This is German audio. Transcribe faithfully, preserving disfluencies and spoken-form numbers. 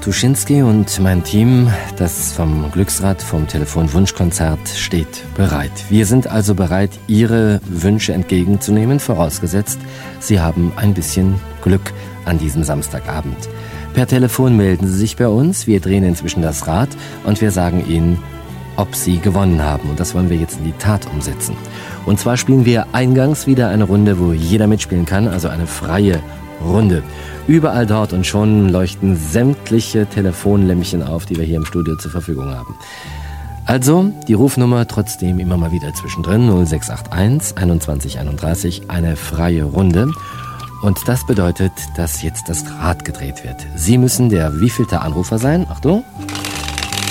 Tuschinski und mein Team, das vom Glücksrad, vom Telefonwunschkonzert, steht bereit. Wir sind also bereit, Ihre Wünsche entgegenzunehmen, vorausgesetzt, Sie haben ein bisschen Glück an diesem Samstagabend. Per Telefon melden Sie sich bei uns, wir drehen inzwischen das Rad und wir sagen Ihnen, ob Sie gewonnen haben. Und das wollen wir jetzt in die Tat umsetzen. Und zwar spielen wir eingangs wieder eine Runde, wo jeder mitspielen kann, also eine freie Runde. Überall dort und schon leuchten sämtliche Telefonlämpchen auf, die wir hier im Studio zur Verfügung haben. Also die Rufnummer trotzdem immer mal wieder zwischendrin, null sechs acht eins einundzwanzig einunddreißig, eine freie Runde. Und das bedeutet, dass jetzt das Rad gedreht wird. Sie müssen der wievielte Anrufer sein? Achtung.